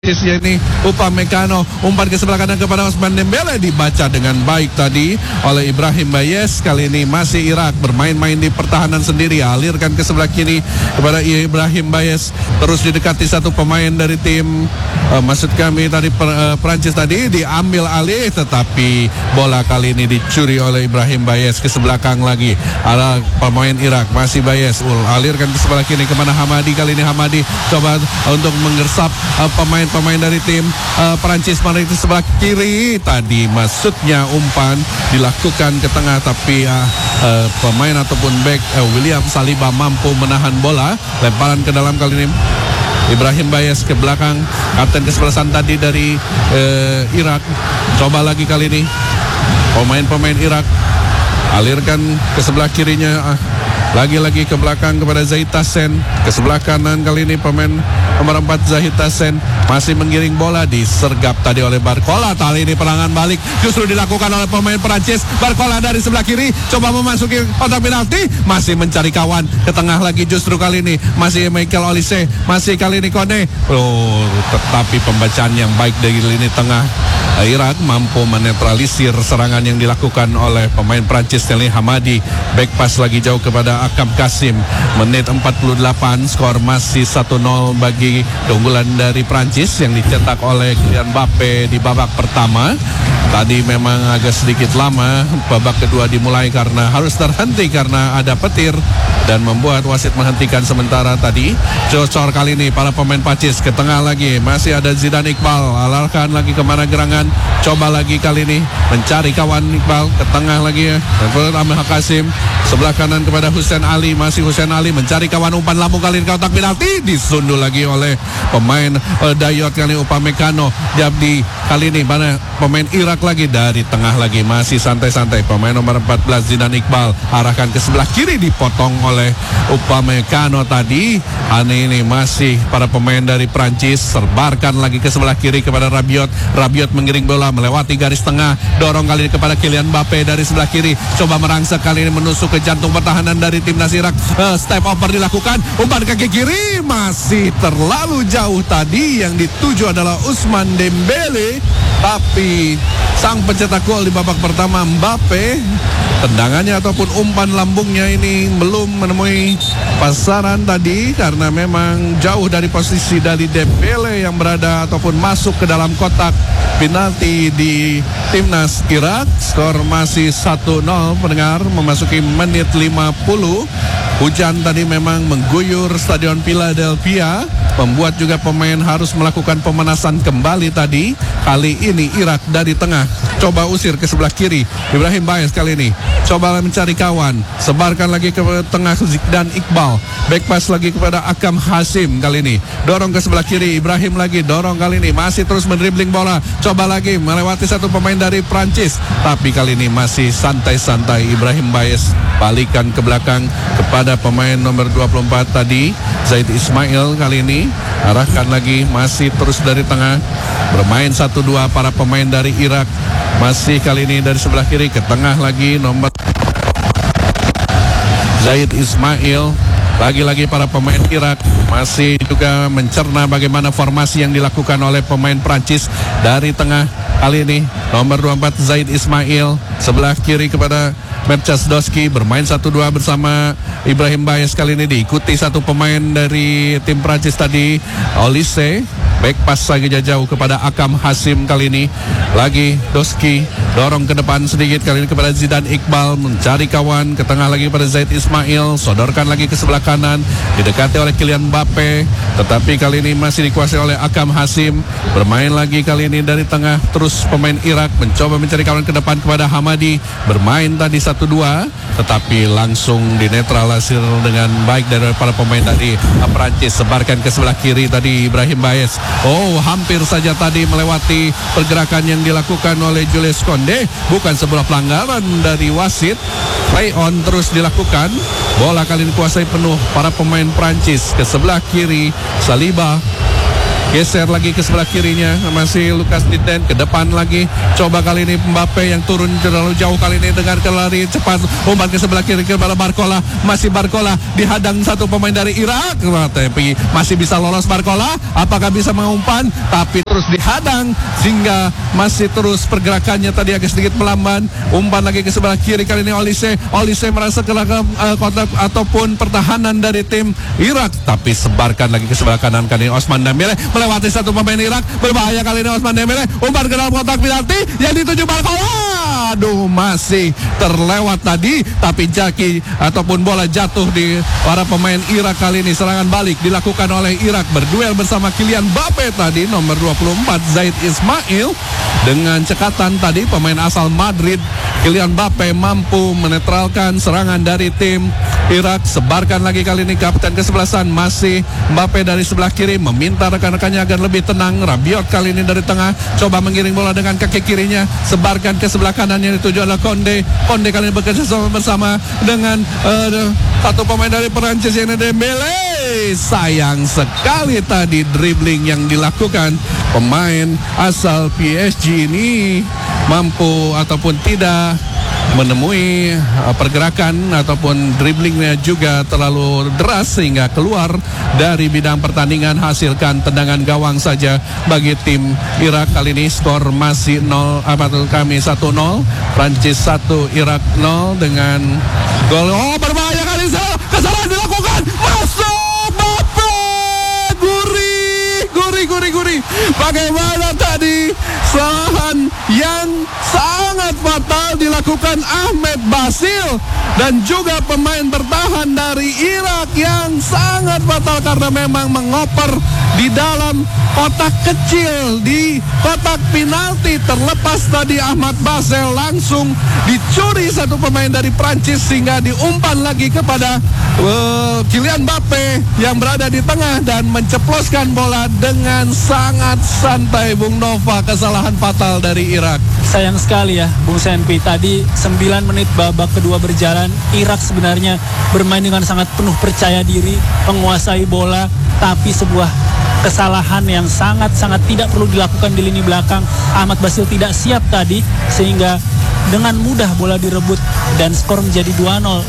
Ini Upamecano umpan ke sebelah kanan kepada Ousmane Dembele, dibaca dengan baik tadi oleh Ibrahim Bayes. Kali ini masih Irak bermain-main di pertahanan sendiri, alirkan ke sebelah kiri kepada Ibrahim Bayes, terus didekati satu pemain dari tim maksud kami tadi Prancis tadi, diambil alih tetapi bola kali ini dicuri oleh Ibrahim Bayes ke belakang lagi. Ada pemain Irak masih Bayes, alirkan ke sebelah kiri kemana Hamadi. Kali ini Hamadi coba untuk menggersap pemain dari tim Perancis menarik di sebelah kiri. Tadi maksudnya umpan dilakukan ke tengah, tapi pemain ataupun back William Saliba mampu menahan bola. Lemparan ke dalam kali ini Ibrahim Bayes ke belakang, kapten kesebelasan tadi dari Irak. Coba lagi kali ini pemain Irak, alirkan ke sebelah kirinya, lagi-lagi ke belakang kepada Zahid Hassen. Ke sebelah kanan kali ini pemain nomor 4 Zahid Hassen masih menggiring bola, disergap tadi oleh Barcola. Kali ini perangan balik justru dilakukan oleh pemain Perancis. Barcola dari sebelah kiri coba memasuki kotak penalti, masih mencari kawan ke tengah lagi. Justru kali ini masih Michael Olise, masih kali ini Kone. Tetapi pembacaan yang baik dari lini tengah Irak mampu menetralisir serangan yang dilakukan oleh pemain Prancis Stanley Hamadi. Back pass lagi jauh kepada Akam Kasim. Menit 48, skor masih 1-0 bagi keunggulan dari Prancis yang dicetak oleh Kylian Mbappe di babak pertama. Tadi memang agak sedikit lama babak kedua dimulai karena harus terhenti karena ada petir dan membuat wasit menghentikan sementara tadi. Cocor kali ini para pemain Prancis ke tengah lagi, masih ada Zidane Iqbal, alarkan lagi kemana gerangan. Coba lagi kali ini mencari kawan Iqbal ke tengah lagi ya. Ahmad Kasim sebelah kanan kepada Hussein Ali, masih Hussein Ali mencari kawan, umpan lambung kali ini ke kotak penalti, disundul lagi oleh pemain Dayot kali Upamecano. Jadi kali ini mana pemain Irak lagi dari tengah lagi, masih santai-santai pemain nomor 14 Zidane Iqbal, arahkan ke sebelah kiri, dipotong oleh Upamecano tadi. Ini masih para pemain dari Prancis, serbarkan lagi ke sebelah kiri kepada Rabiot. Rabiot menggiring bola melewati garis tengah, dorong kali ini kepada Kylian Mbappe dari sebelah kiri, coba merangsek kali ini menusuk ke jantung pertahanan dari timnas Irak. Step over dilakukan, umpan kaki kiri masih terlalu jauh tadi. Yang dituju adalah Ousmane Dembele, tapi sang pencetak gol di babak pertama Mbappe, tendangannya ataupun umpan lambungnya ini belum menemui pasaran tadi karena memang jauh dari posisi dari Dembele yang berada ataupun masuk ke dalam kotak penalti di timnas Irak. Skor masih 1-0 pendengar, memasuki menit 50. Hujan tadi memang mengguyur Stadion Philadelphia, membuat juga pemain harus melakukan pemanasan kembali tadi. Kali ini Irak dari tengah coba usir ke sebelah kiri. Ibrahim Bayes kali ini coba mencari kawan, sebarkan lagi ke tengah dan Iqbal. Back pass lagi kepada Akam Hasim kali ini, dorong ke sebelah kiri. Ibrahim lagi dorong kali ini, masih terus mendribling bola, coba lagi melewati satu pemain dari Prancis, tapi kali ini masih santai-santai. Ibrahim Bayes balikan ke belakang kepada pemain nomor 24 tadi Zaid Ismail. Kali ini arahkan lagi, masih terus dari tengah, bermain 1-2 para pemain dari Irak. Masih kali ini dari sebelah kiri ke tengah lagi nomor Zaid Ismail. Lagi-lagi para pemain Irak masih juga mencerna bagaimana formasi yang dilakukan oleh pemain Prancis dari tengah. Kali ini nomor 24 Zaid Ismail, sebelah kiri kepada Merchas Doski, bermain 1-2 bersama Ibrahim Bayes. Kali ini diikuti satu pemain dari tim Prancis tadi, Olise. Back pass lagi jauh kepada Akam Hasim. Kali ini lagi Doski, dorong ke depan sedikit kali ini kepada Zidane Iqbal, mencari kawan ke tengah lagi pada Zaid Ismail, sodorkan lagi ke sebelah kanan, didekati oleh Kylian Mbappe, tetapi kali ini masih dikuasai oleh Akam Hasim. Bermain lagi kali ini dari tengah, terus pemain Irak mencoba mencari kawan ke depan kepada Hamadi. Bermain tadi 1-2 tetapi langsung dinetralisir dengan baik dari para pemain tadi Prancis. Sebarkan ke sebelah kiri tadi Ibrahim Bayes. Hampir saja tadi melewati pergerakan yang dilakukan oleh Jules Koundé. Bukan sebuah pelanggaran dari wasit. Play on terus dilakukan. Bola kali ini kuasai penuh para pemain Prancis. Ke sebelah kiri Saliba geser lagi ke sebelah kirinya, masih Lukas Diden ke depan lagi. Coba kali ini Mbappe yang turun terlalu jauh kali ini dengan lari cepat, umpan ke sebelah kiri kepada Barcola. Masih Barcola dihadang satu pemain dari Irak, tapi masih bisa lolos Barcola. Apakah bisa mengumpan? Tapi terus dihadang sehingga masih terus pergerakannya tadi agak sedikit melamban. Umpan lagi ke sebelah kiri kali ini Olise merasa ke kotak ataupun pertahanan dari tim Irak, tapi sebarkan lagi ke sebelah kanan kali ini Ousmane Dembele melewati satu pemain Irak. Berbahaya kali ini Ousmane Dembele, umpan ke dalam kotak penalti yang dituju Barcola. Aduh, masih terlewat tadi, tapi jaki ataupun bola jatuh di para pemain Irak kali ini. Serangan balik dilakukan oleh Irak, berduel bersama Kylian Mbappe tadi, nomor 24 Zaid Ismail. Dengan cekatan tadi pemain asal Madrid Kylian Mbappe mampu menetralkan serangan dari tim Irak. Sebarkan lagi kali ini kapten kesebelasan, masih Mbappe dari sebelah kiri meminta rekan-rekannya agar lebih tenang. Rabiot kali ini dari tengah coba mengiring bola dengan kaki kirinya, sebarkan ke sebelah kanan yang dituju oleh Konde kali ini bekerja sama bersama dengan satu pemain dari Perancis yang Dembele. Sayang sekali tadi dribbling yang dilakukan pemain asal PSG ini mampu ataupun tidak menemui pergerakan ataupun dribblingnya juga terlalu deras sehingga keluar dari bidang pertandingan, hasilkan tendangan gawang saja bagi tim Irak. Kali ini skor masih 1-0, Prancis 1 Irak 0 dengan gol. Oh, berbahaya kali ini, kesalahan dilakukan, masuk Mbappe, gurih. Bagaimana tadi kesalahan yang sangat fatal dilakukan Ahmed Basil dan juga pemain bertahan dari Irak yang sangat fatal karena memang mengoper di dalam kotak kecil, di kotak penalti. Terlepas tadi Ahmad Basil langsung dicuri satu pemain dari Prancis sehingga diumpan lagi kepada Kylian Mbappe yang berada di tengah dan menceploskan bola dengan sangat santai. Bung Nova, kesalahan fatal dari Irak. Sayang sekali ya Bung Senpi, tadi 9 menit babak kedua berjalan, Irak sebenarnya bermain dengan sangat penuh percaya diri, menguasai bola, tapi sebuah kesalahan yang sangat-sangat tidak perlu dilakukan di lini belakang. Ahmad Basil tidak siap tadi sehingga dengan mudah bola direbut dan skor menjadi 2-0.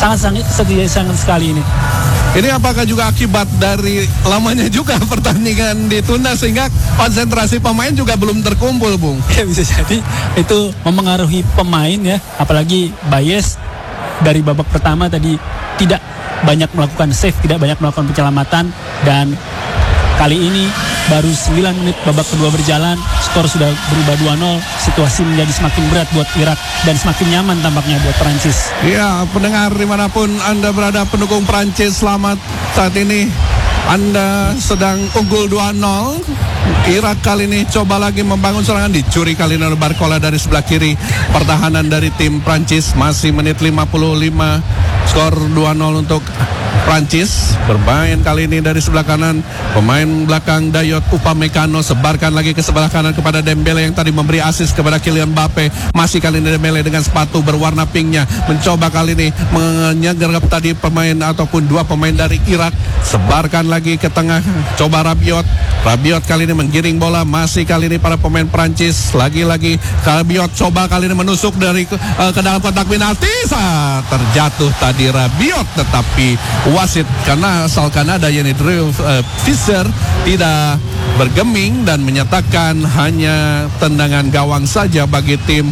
Sangat sekali ini. Ini apakah juga akibat dari lamanya juga pertandingan ditunda sehingga konsentrasi pemain juga belum terkumpul, Bung? Ya, bisa jadi itu mempengaruhi pemain ya, apalagi Bayes dari babak pertama tadi tidak banyak melakukan save, tidak banyak melakukan penyelamatan, dan kali ini baru 9 menit babak kedua berjalan, skor sudah berubah 2-0. Situasi menjadi semakin berat buat Irak dan semakin nyaman tampaknya buat Perancis. Ya, pendengar dimanapun Anda berada, pendukung Perancis, selamat. Saat ini Anda sedang unggul 2-0. Irak kali ini coba lagi membangun serangan, dicuri kali ini oleh Barcola dari sebelah kiri. Pertahanan dari tim Prancis masih menit 55. Skor 2-0 untuk Prancis. Bermain kali ini dari sebelah kanan pemain belakang Dayot Upamecano, sebarkan lagi ke sebelah kanan kepada Dembele yang tadi memberi assist kepada Kylian Mbappe. Masih kali ini Dembele dengan sepatu berwarna pinknya mencoba kali ini menyergap tadi pemain ataupun dua pemain dari Irak. Sebarkan lagi ke tengah, coba Rabiot kali ini menggiring bola. Masih kali ini para pemain Prancis, lagi-lagi Rabiot coba kali ini menusuk dari ke dalam kotak penalti. Terjatuh tadi Rabiot, tetapi wasit karena asal Kanada yakni Drew Fisher tidak bergeming dan menyatakan hanya tendangan gawang saja bagi tim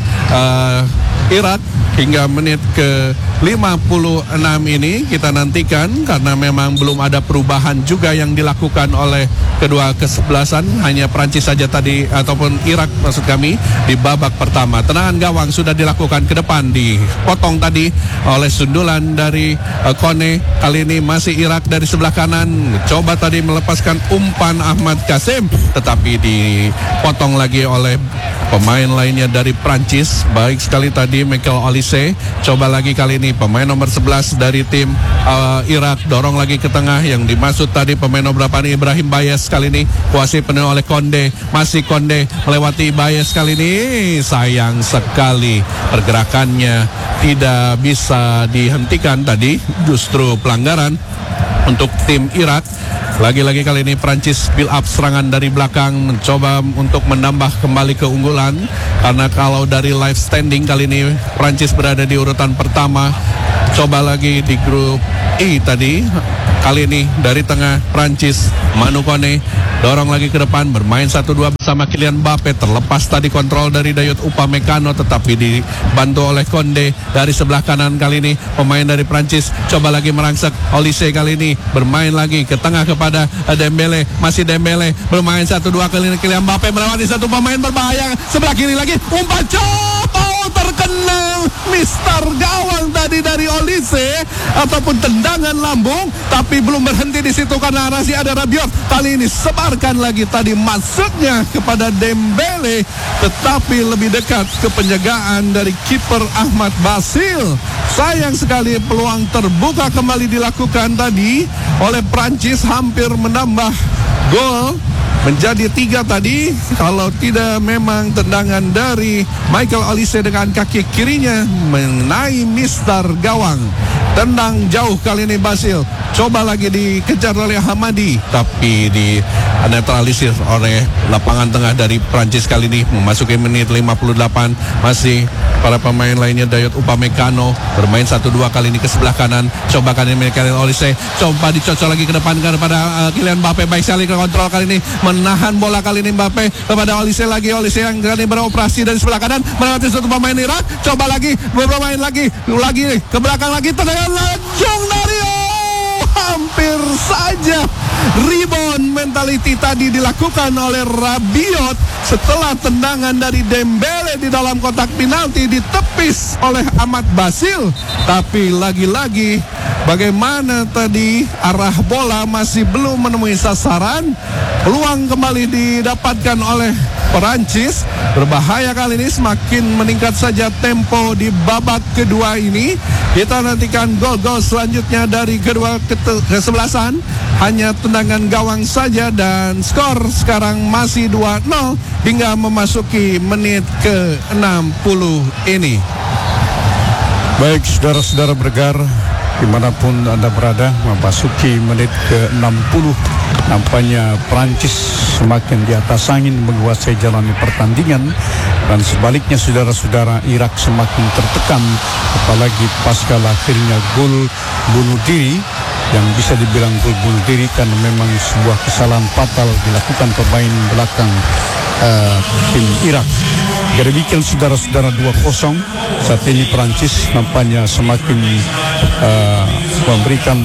Irak. Hingga menit ke 56 ini kita nantikan karena memang belum ada perubahan juga yang dilakukan oleh kedua kesebelasan. Hanya Prancis saja tadi ataupun Irak maksud kami di babak pertama. Tendangan gawang sudah dilakukan ke depan, dipotong tadi oleh sundulan dari Kone. Kali ini masih Irak dari sebelah kanan, coba tadi melepaskan umpan Ahmad Kasim tetapi dipotong lagi oleh pemain lainnya dari Prancis. Baik sekali tadi Michael Olise. Coba lagi kali ini pemain nomor 11 dari tim Irak dorong lagi ke tengah, yang dimaksud tadi pemain nomor berapa nih, Ibrahim Bayes. Kali ini kuasai penuh oleh Konde. Masih Konde melewati Bayes kali ini. Sayang sekali pergerakannya tidak bisa dihentikan tadi, justru pelanggaran untuk tim Irak. Lagi-lagi kali ini Prancis build up serangan dari belakang, mencoba untuk menambah kembali keunggulan. Karena kalau dari live standing kali ini Prancis berada di urutan pertama. Coba lagi di grup I tadi. Kali ini dari tengah Prancis, Manu Kone dorong lagi ke depan, bermain 1-2 bersama Kylian Mbappe. Terlepas tadi kontrol dari Dayot Upamecano, tetapi dibantu oleh Konde dari sebelah kanan. Kali ini pemain dari Prancis coba lagi merangsek. Olise kali ini bermain lagi ke tengah kepada Dembele. Masih Dembele bermain 1-2 kali ini. Kylian Mbappe melewati satu pemain berbahaya. Sebelah kiri lagi umpan coba terkena Mister gawang tadi dari Olise, ataupun tendangan lambung, tapi belum berhenti di situ karena masih ada Rabiot. Kali ini sebarkan lagi tadi masuknya kepada Dembele, tetapi lebih dekat ke penjagaan dari kiper Ahmad Basil. Sayang sekali peluang terbuka kembali dilakukan tadi oleh Prancis, hampir menambah gol menjadi 3 tadi. Kalau tidak memang tendangan dari Michael Olise dengan kaki kirinya mengenai Mister gawang. Tendang jauh kali ini Basil. Coba lagi dikejar oleh Hamadi, tapi dinetralisir oleh lapangan tengah dari Prancis kali ini. Memasuki menit 58, masih para pemain lainnya. Dayot Upamecano bermain 1-2 kali ini ke sebelah kanan. Coba kali ini Michael Olise, coba dicocok lagi ke depan kepada Kylian Mbappe. Baik sekali ke kontrol kali ini, menahan bola kali ini Mbappe kepada Olise lagi. Olise yang kali ini beroperasi dari sebelah kanan melewati satu pemain Irak. Coba lagi bermain lagi ke belakang lagi, tendangan lajung dari hampir saja rebound mentality tadi dilakukan oleh Rabiot setelah tendangan dari Dembele di dalam kotak penalti ditepis oleh Ahmad Basil. Tapi lagi-lagi bagaimana tadi arah bola masih belum menemui sasaran. Peluang kembali didapatkan oleh Perancis. Berbahaya kali ini, semakin meningkat saja tempo di babak kedua ini. Kita nantikan gol-gol selanjutnya dari kedua kesebelasan. Hanya tendangan gawang saja dan skor sekarang masih 2-0 hingga memasuki menit ke-60 ini. Baik, saudara-saudara bergar, dimanapun Anda berada, memasuki menit ke-60. Nampaknya Prancis semakin di atas angin menguasai jalani pertandingan, dan sebaliknya saudara-saudara, Irak semakin tertekan, apalagi pasca lahirnya gol bunuh diri yang bisa dibilang gol bunuh diri karena memang sebuah kesalahan fatal dilakukan pemain belakang tim Irak. Jadi demikian saudara-saudara, 2-0. Saat ini Prancis nampaknya semakin memberikan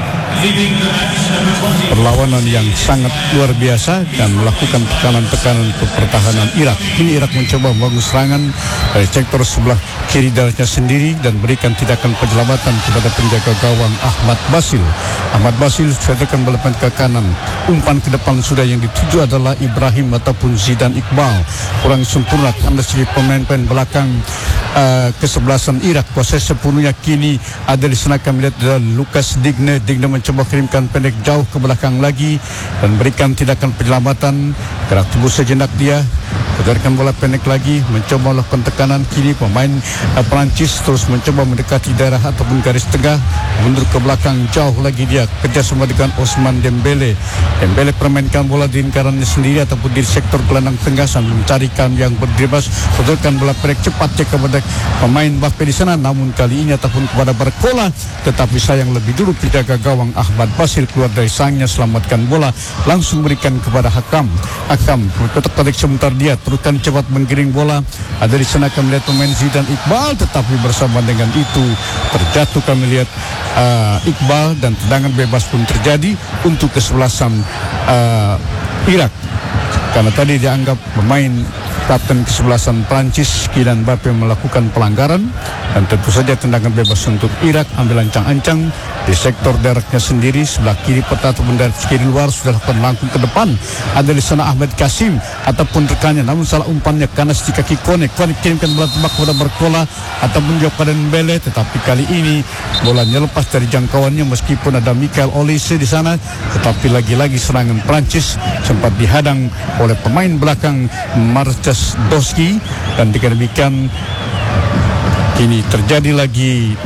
perlawanan yang sangat luar biasa dan melakukan tekanan-tekanan untuk pertahanan Irak. Ini Irak mencoba membangun serangan dari sektor sebelah kiri darahnya sendiri dan berikan tindakan penyelamatan kepada penjaga gawang Ahmad Basil. Ahmad Basil sudah akan melepas ke kanan. Umpan ke depan sudah yang dituju adalah Ibrahim ataupun Zidane Iqbal. Kurang sempurna karena segi pemain-pemain belakang kesebelasan Irak. Proses sepenuhnya kini ada di sana. Kami lihat adalah Lucas Digne mencoba kirimkan pendek jauh ke belakang lagi dan berikan tindakan penyelamatan. Gerak tubuh sejenak dia, kejarkan bola pendek lagi, mencoba melakukan tekanan. Kini pemain Perancis terus mencoba mendekati daerah ataupun garis tengah, mundur ke belakang jauh lagi dia, kerjasama dengan Ousmane Dembele. Dembele permainkan bola di lingkarannya sendiri ataupun di sektor gelandang tengah sambil mencarikan yang berdribas, sodorkan bola pendek cepat cek kepada pemain Mbappe di sana, namun kali ini ataupun kepada Barcola, tetapi sayang lebih dulu penjaga gawang Ahmad Basil keluar dari sangnya, selamatkan bola, langsung berikan kepada Hakam. Petak tarik sebentar dia, teruskan cepat menggiring bola. Ada di sana kami lihat pemain Zidane Iqbal, tetapi bersama dengan itu terjatuh kami lihat Iqbal dan tendangan bebas pun terjadi untuk kesebelasan Irak. Karena tadi dianggap pemain kapten kesebelasan Prancis Kylian Mbappe melakukan pelanggaran, dan tentu saja tendangan bebas untuk Irak. Ambil ancang-ancang di sektor daerahnya sendiri, sebelah kiri peta ataupun dari kiri luar sudah lakukan langsung ke depan. Ada di sana Ahmed Kasim ataupun rekannya, namun salah umpannya karena di kaki Kone kirimkan bola tembak kepada Barcola ataupun juga pada Dembele, tetapi kali ini bolanya lepas dari jangkauannya meskipun ada Michael Olise di sana, tetapi lagi-lagi serangan Prancis sempat dihadang oleh pemain belakang Marcus Doski, dan demikian kini terjadi lagi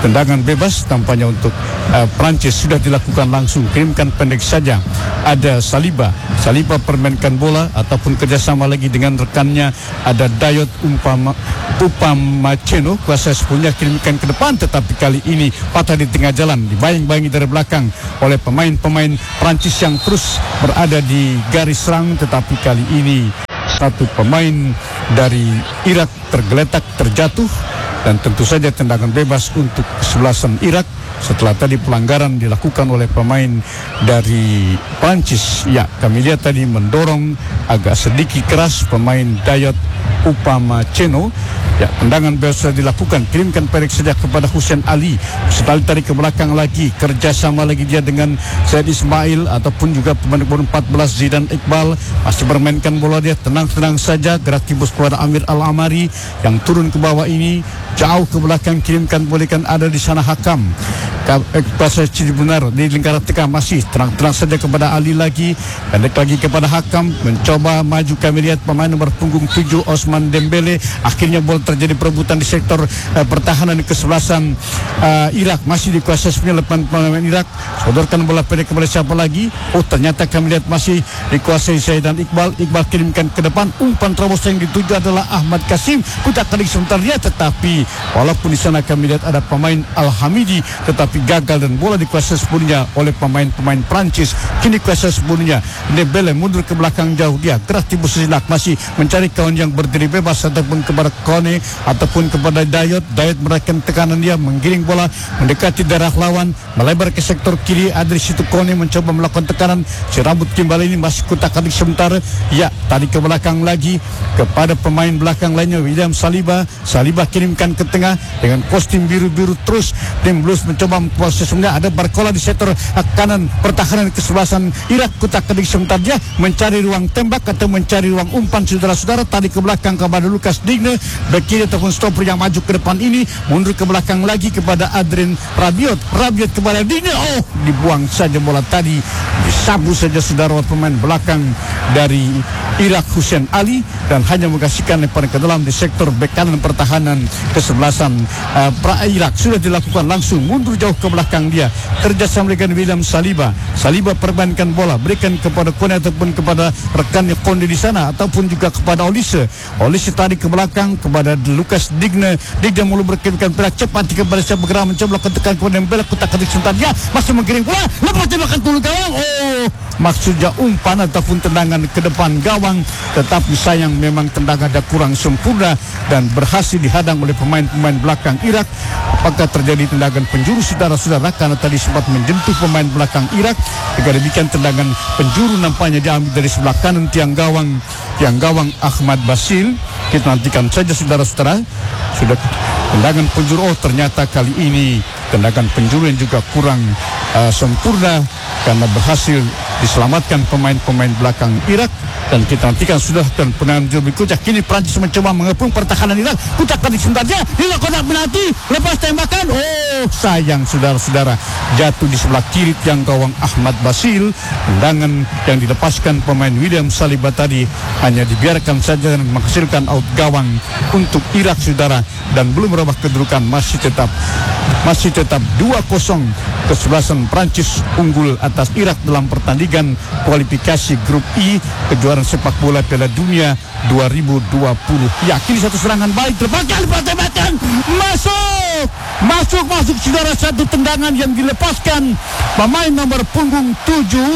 tendangan bebas tampaknya untuk Prancis sudah dilakukan langsung, kirimkan pendek saja. Ada Saliba permainkan bola ataupun kerjasama lagi dengan rekannya, ada Dayot Upamecano, kuasa sepunya kirimkan ke depan, tetapi kali ini patah di tengah jalan, dibayang-bayangi dari belakang oleh pemain-pemain Prancis yang terus berada di garis serang, tetapi kali ini satu pemain dari Irak tergeletak, terjatuh, dan tentu saja tendangan bebas untuk kesebelasan Irak setelah tadi pelanggaran dilakukan oleh pemain dari Prancis. Ya, kami lihat tadi mendorong agak sedikit keras pemain Dayot Upamecano. Ya, tendangan bebas dilakukan, kirimkan pendek saja kepada Hussein Ali. Setelah tarik ke belakang lagi, kerjasama lagi dia dengan Said Ismail ataupun juga pemain nomor 14 Zidan Iqbal, masih bermainkan bola dia tenang-tenang saja, gerak tibus kepada Amir Al-Amari yang turun ke bawah ini, jauh ke belakang, kirimkan bolehkan ada di sana Hakam. Kuasa Cidibunar di lingkaran tengah masih tenang-tenang saja kepada Ali lagi, pendek lagi kepada Hakam, mencoba maju. Kami lihat pemain nomor punggung 7 Osman Dembele, akhirnya bola terjadi perebutan di sektor pertahanan kesebelasan Irak, masih dikuasai lepas pemain Irak. Sodorkan bola pendek kepada siapa lagi? Oh, ternyata kami lihat masih dikuasai Zaidan Iqbal. Iqbal kirimkan ke depan, umpan terobos yang dituju adalah Ahmad Kasim. Putar kali sebentar dia, tetapi walaupun di sana kami lihat ada pemain Al-Hamidi, tetapi gagal dan bola dikuasai sepenuhnya oleh pemain-pemain Prancis. Kini kuasai sepenuhnya. Dembele mundur ke belakang jauh, dia gerak tibus silak, masih mencari kawan yang berdiri bebas ataupun kepada Kone ataupun kepada Dayot. Dayot meraihkan tekanan, dia menggiring bola mendekati daerah lawan, melebar ke sektor kiri. Ada di situ Kone mencoba melakukan tekanan, si rambut gimbal ini masih kutak-atik sebentar. Ya, tadi ke belakang lagi kepada pemain belakang lainnya William Saliba kirimkan ke tengah dengan kostum biru-biru terus. Tim Blues mencoba memproses, ada Barcola di sektor kanan pertahanan kesebelasan Irak, kutak-atik sebentar dia mencari ruang tembak atau mencari ruang umpan. Saudara-saudara, tadi ke belakang kepada Lucas Digne, bek kiri ataupun stopper yang maju ke depan ini, mundur ke belakang lagi kepada Adrien Rabiot kepada Digne. Oh, dibuang saja bola tadi, disabu saja saudara pemain belakang dari Irak Hussein Ali, dan hanya mengasihkan lemparan ke dalam di sektor bek kanan pertahanan kesebelasan Irak. Sudah dilakukan langsung, mundur jauh ke belakang dia, kerjasama dengan William Saliba perbankan bola, berikan kepada Kone ataupun kepada rekannya Konde di sana, ataupun juga kepada Olise tadi ke belakang kepada Lucas Digne mulu berkirimkan perak cepat kepada siapa bergerak mencoba tekan kepada Dembele, kutak-atik sebentar dia masih menggiring bola, lepas tembakan turun gawang. Oh, maksudnya umpan ataupun tendangan ke depan gawang, tetapi sayang memang tendangan ada kurang sempurna dan berhasil dihadang oleh pemain-pemain belakang Irak. Apakah terjadi tendangan penjuru saudara-saudara, karena tadi sempat menjentuh pemain belakang Irak. Jika demikian tendangan penjuru nampaknya diambil dari sebelah kanan tiang gawang Ahmad Basil. Kita nantikan saja saudara-saudara. Sudah tendangan penjuru, oh ternyata kali ini tendangan penjuru yang juga kurang sempurna karena berhasil diselamatkan pemain-pemain belakang Irak. Dan kita nantikan sudah dan penanganan berikutnya. Kini Prancis mencoba mengepung pertahanan Irak, kutak-atik sebentarnya di kotak penalti, lepas tembakan. Oh, sayang saudara-saudara, jatuh di sebelah kiri tiang gawang Ahmad Basil. Tendangan yang dilepaskan pemain William Saliba tadi hanya dibiarkan saja dan menghasilkan out gawang untuk Irak saudara, dan belum merubah kedudukan, masih tetap 2-0 kesebelasan Prancis unggul atas Irak dalam pertandingan kualifikasi grup I kejuaraan sepak bola Piala Dunia 2020. Ya, kini satu serangan balik, tembakan masuk saudara, satu tendangan yang dilepaskan pemain nomor punggung 7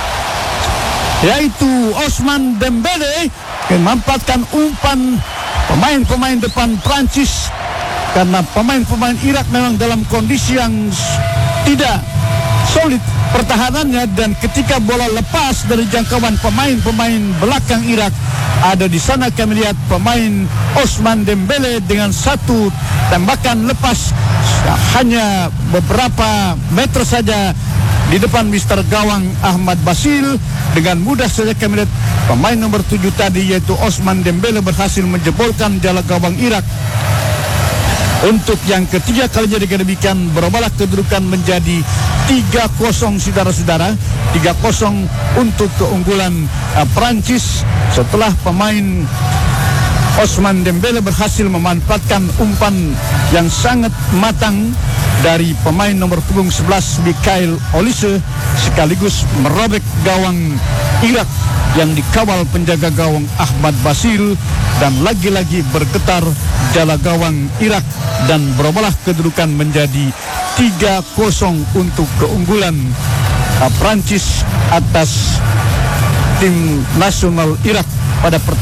yaitu Osman Dembele, memanfaatkan umpan pemain depan Prancis, karena pemain-pemain Irak memang dalam kondisi yang tidak solid pertahanannya, dan ketika bola lepas dari jangkauan pemain belakang Irak, ada di sana kami lihat pemain Osman Dembele dengan satu tembakan lepas hanya beberapa meter saja di depan Mister Gawang Ahmad Basil. Dengan mudah saja kami lihat pemain nomor 7 tadi yaitu Osman Dembele berhasil menjebolkan jala gawang Irak. Untuk yang ketiga kalinya dengan demikian berubahlah kedudukan menjadi 3-0 saudara-saudara. 3-0 untuk keunggulan Prancis setelah pemain Osman Dembele berhasil memanfaatkan umpan yang sangat matang dari pemain nomor punggung 11 Mikhail Olise sekaligus merobek gawang Irak yang dikawal penjaga gawang Ahmad Basil, dan lagi-lagi bergetar jala gawang Irak dan berubahlah kedudukan menjadi 3-0 untuk keunggulan Prancis atas tim nasional Irak pada pertandingan